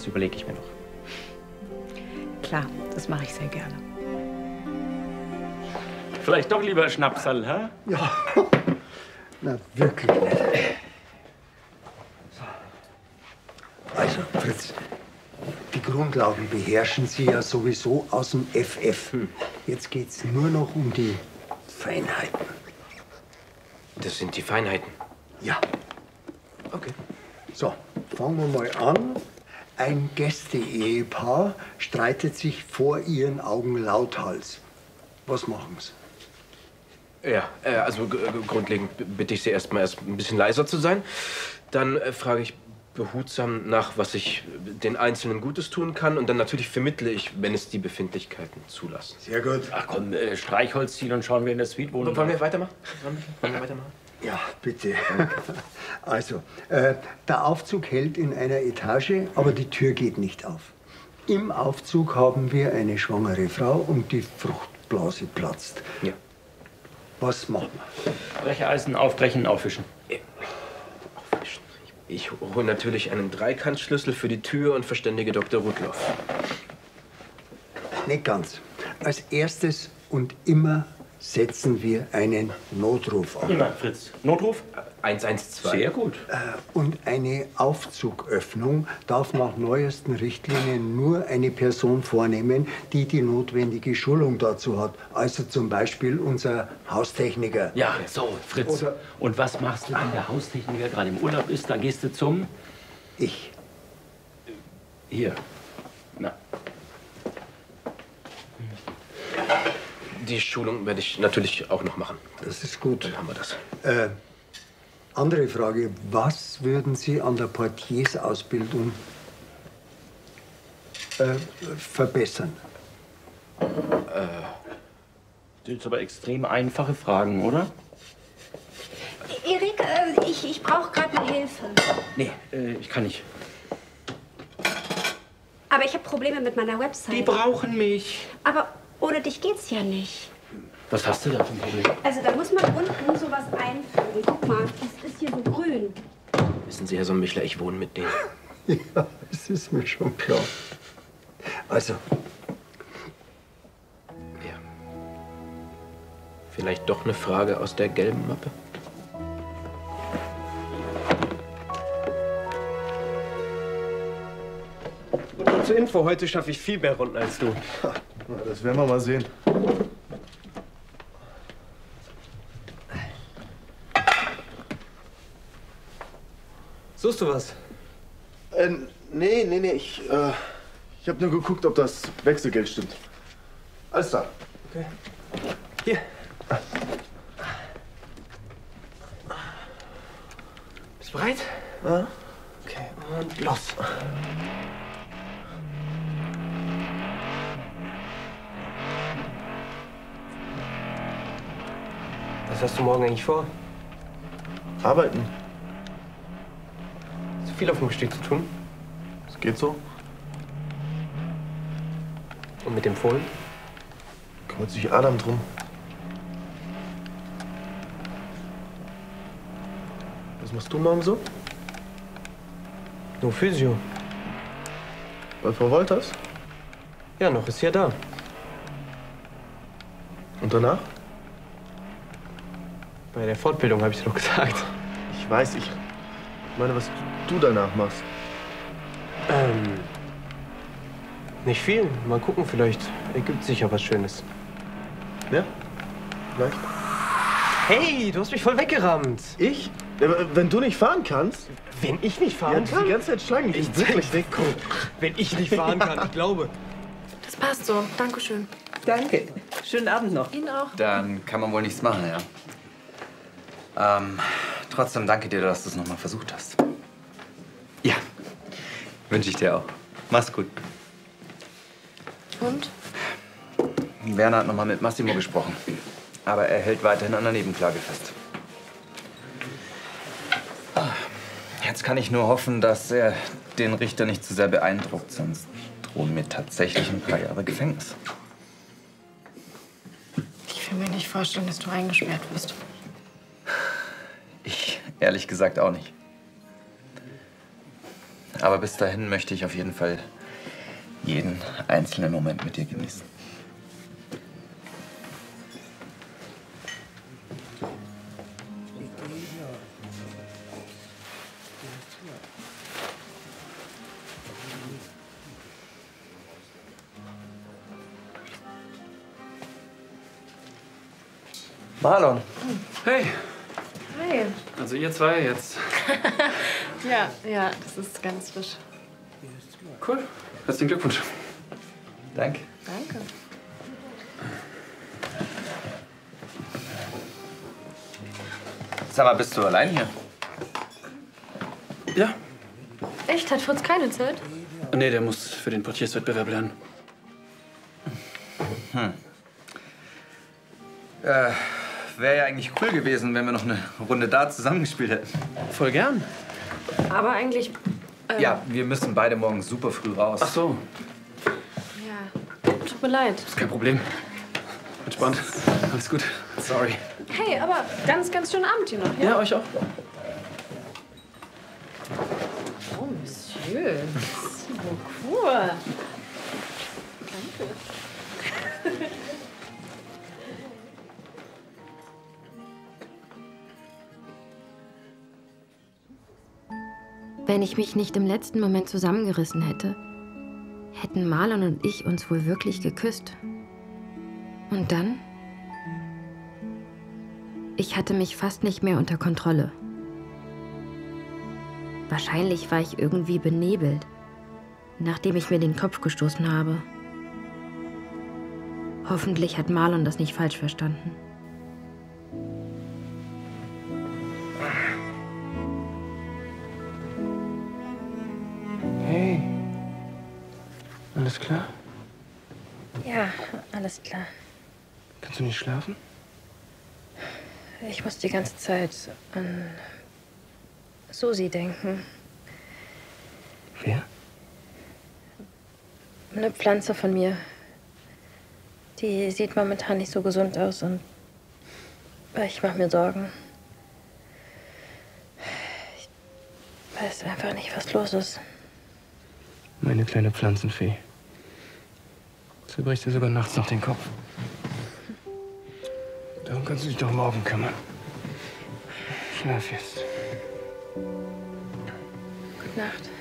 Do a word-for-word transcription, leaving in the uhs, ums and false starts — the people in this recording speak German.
überlege ich mir noch. Klar, das mache ich sehr gerne. Vielleicht doch lieber Schnapsal, hä? Ja. Na, wirklich nicht. Also, Fritz, die Grundlagen beherrschen Sie ja sowieso aus dem F F. Hm. Jetzt geht's nur noch um die Feinheiten. Das sind die Feinheiten? Ja. Okay. So, fangen wir mal an. Ein Gäste-Ehepaar streitet sich vor Ihren Augen lauthals. Was machen Sie? Ja, äh, also g- g- grundlegend bitte ich Sie erstmal erst ein bisschen leiser zu sein. Dann äh, frage ich behutsam nach, was ich den Einzelnen Gutes tun kann. Und dann natürlich vermittle ich, wenn es die Befindlichkeiten zulassen. Sehr gut. Ach komm, äh, Streichholz ziehen und schauen wir in der Suite wohnen. Wollen wir weitermachen? Wollen wir weitermachen? Ja, bitte. Also, äh, der Aufzug hält in einer Etage, aber die Tür geht nicht auf. Im Aufzug haben wir eine schwangere Frau und die Fruchtblase platzt. Ja. Was machen wir? Brecheisen, aufbrechen, auffischen. Ich hole natürlich einen Dreikantschlüssel für die Tür und verständige Doktor Rudloff. Nicht ganz. Als erstes und immer setzen wir einen Notruf an. Immer, Fritz. Notruf? eins eins zwei. Sehr gut. Äh, Und eine Aufzugöffnung darf nach neuesten Richtlinien nur eine Person vornehmen, die die notwendige Schulung dazu hat. Also zum Beispiel unser Haustechniker. Ja, so, Fritz. Oder- Und was machst du, wenn der Haustechniker gerade im Urlaub ist? Dann gehst du zum... Ich. Hier. Na. Die Schulung werde ich natürlich auch noch machen. Das ist gut. Dann haben wir das. Äh, andere Frage. Was würden Sie an der Portiersausbildung äh, verbessern? Äh, das sind jetzt aber extrem einfache Fragen, oder? Erik, äh, ich, ich brauche gerade mal Hilfe. Nee, äh, ich kann nicht. Aber ich habe Probleme mit meiner Website. Die brauchen mich. Aber ohne dich geht's ja nicht. Was hast du da für ein Problem? Also da muss man unten sowas einfügen. Guck mal, das ist hier so grün. Wissen Sie, Herr Sonnenmichler, ich wohne mit denen. Ja, das ist mir schon klar. Also, Ja. Vielleicht doch eine Frage aus der gelben Mappe? Und nur zur Info, heute schaffe ich viel mehr Runden als du. Na, das werden wir mal sehen. Suchst du was? Äh, nee, nee, nee, ich, äh, ich habe nur geguckt, ob das Wechselgeld stimmt. Alles da. Okay. Hier. Bist du bereit? Ja. Okay, und los. Was hast du morgen eigentlich vor? Arbeiten. Hast du viel auf dem Gestüt zu tun? Das geht so. Und mit dem Fohlen? Kümmert sich Adam drum. Was machst du morgen so? Nur Physio. Bei Frau Wolters? Ja, noch ist ja da. Und danach? Bei der Fortbildung habe ich dir doch gesagt. Ich weiß, ich meine, was du danach machst. Ähm. Nicht viel. Mal gucken, vielleicht ergibt sich ja was Schönes. Ja? Vielleicht. Hey, du hast mich voll weggerammt. Ich? Ja, aber wenn du nicht fahren kannst? Wenn ich nicht fahren Ja, kann? die ganze Zeit schlagen dich wirklich weg. Wenn ich nicht fahren kann, ich glaube. Das passt so. Dankeschön. Danke. Schönen Abend noch. Ihnen auch. Dann kann man wohl nichts machen, ja. Ähm, trotzdem danke dir, dass du es noch mal versucht hast. Ja, wünsche ich dir auch. Mach's gut. Und? Werner hat noch mal mit Massimo gesprochen. Aber er hält weiterhin an der Nebenklage fest. Ah, Jetzt kann ich nur hoffen, dass er den Richter nicht zu sehr beeindruckt, sonst drohen mir tatsächlich ein paar Jahre Gefängnis. Ich will mir nicht vorstellen, dass du eingesperrt wirst. Ich ehrlich gesagt auch nicht. Aber bis dahin möchte ich auf jeden Fall jeden einzelnen Moment mit dir genießen. Marlon. Hey. Hi. Also ihr zwei jetzt. Ja, ja, das ist ganz frisch. Cool. Herzlichen Glückwunsch. Danke. Danke. Sag mal, bist du allein hier? Ja. Echt? Hat Fritz keine Zeit? Nee, der muss für den Portierswettbewerb lernen. Hm. Äh, wäre ja eigentlich cool gewesen, wenn wir noch eine Runde da zusammengespielt hätten. Voll gern. Aber eigentlich... Ähm, Ja, wir müssen beide morgen super früh raus. Ach so. Ja, tut mir leid. Ist kein Problem. Entspannt. Alles gut. Sorry. Hey, aber ganz, ganz schönen Abend hier noch, ja? Ja, euch auch. Oh, Monsieur. So cool. Danke. Wenn ich mich nicht im letzten Moment zusammengerissen hätte, hätten Marlon und ich uns wohl wirklich geküsst. Und dann? Ich hatte mich fast nicht mehr unter Kontrolle. Wahrscheinlich war ich irgendwie benebelt, nachdem ich mir den Kopf gestoßen habe. Hoffentlich hat Marlon das nicht falsch verstanden. Hey. Alles klar? Ja, alles klar. Kannst du nicht schlafen? Ich muss die ganze Zeit an Susi denken. Wer? Eine Pflanze von mir. Die sieht momentan nicht so gesund aus und ich mache mir Sorgen. Ich weiß einfach nicht, was los ist. Meine kleine Pflanzenfee. Zerbricht dir sogar nachts noch den Kopf. Darum kannst du dich doch morgen kümmern. Schlaf jetzt. Gute Nacht.